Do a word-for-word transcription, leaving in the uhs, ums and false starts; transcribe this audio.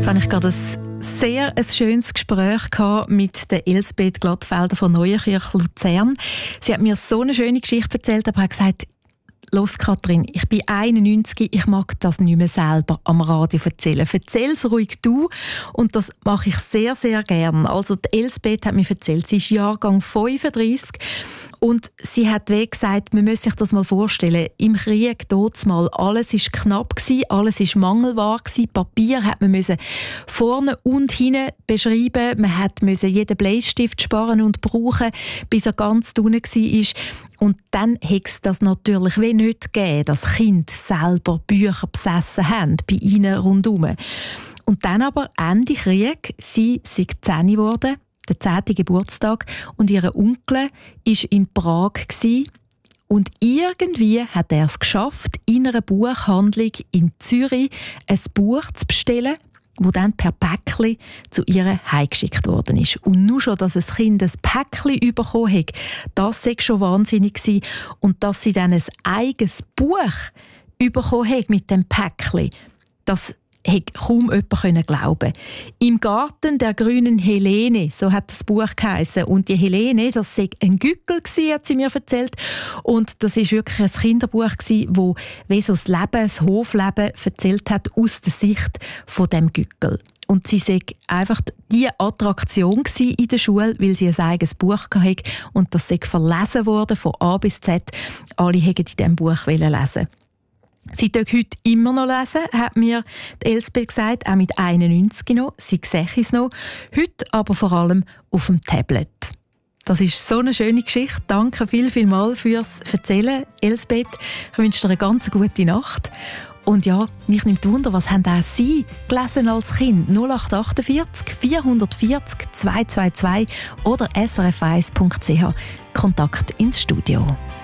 habe ich gerade ein sehr ein schönes Gespräch mit der Elsbeth Glattfelder von Neuenkirch Luzern. Sie hat mir so eine schöne Geschichte erzählt, aber hat gesagt, «Los, Kathrin, ich bin einundneunzig, ich mag das nicht mehr selber am Radio erzählen. Erzähl's ruhig du.» Und das mache ich sehr, sehr gern. Also die Elsbeth hat mir erzählt, sie ist Jahrgang fünfunddreissig und sie hat wie gesagt, man muss sich das mal vorstellen, im Krieg mal alles ist knapp gsi, alles ist mangelbar gsi, Papier hat man müssen vorne und hinten beschreiben, man hat müssen jeden Bleistift sparen und brauchen, bis er ganz unten gsi ist. Und dann hätte es das natürlich wie nicht gegeben, dass Kinder selber Bücher besessen haben, bei ihnen rundherum. Und dann aber Ende Krieg, sie sei zehn geworden, der zehnte Geburtstag, und ihr Onkel war in Prag gewesen, und irgendwie hat er es geschafft, in einer Buchhandlung in Zürich ein Buch zu bestellen, wo dann per Päckchen zu ihr heimgeschickt worden ist. Und nur schon, dass ein Kind ein Päckchen bekommen hat, das war schon wahnsinnig gewesen. Und dass sie dann ein eigenes Buch bekommen hat mit dem Päckchen, das hätte kaum jemand glauben. «Im Garten der grünen Helene», so hat das Buch geheissen. Und die Helene, das war ein Gückel, hat sie mir erzählt. Und das war wirklich ein Kinderbuch, das wie so das Leben, das Hofleben erzählt hat aus der Sicht von dem Gückel. Und sie war einfach die Attraktion in der Schule, weil sie ein eigenes Buch hatte. Und das sei verlesen worden, von A bis Z. Alle wollten in diesem Buch lesen. Sie darf heute immer noch lesen, hat mir die Elsbeth gesagt, auch mit einundneunzig noch. Sie sehe es noch. Heute aber vor allem auf dem Tablet. Das ist so eine schöne Geschichte. Danke viel, viel mal fürs Erzählen, Elsbeth. Ich wünsche dir eine ganz gute Nacht. Und ja, mich nimmt Wunder, was haben auch Sie gelesen als Kind? null acht vier acht, vier vier null, zwei zwei zwei oder s r f eins punkt c h. Kontakt ins Studio.